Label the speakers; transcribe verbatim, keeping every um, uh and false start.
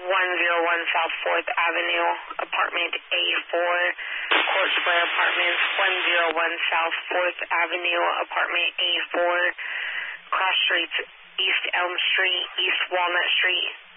Speaker 1: one oh one South fourth Avenue, apartment A four, Court Square Apartments, one oh one South fourth Avenue, apartment A four, cross streets, East Elm Street, East Walnut Street.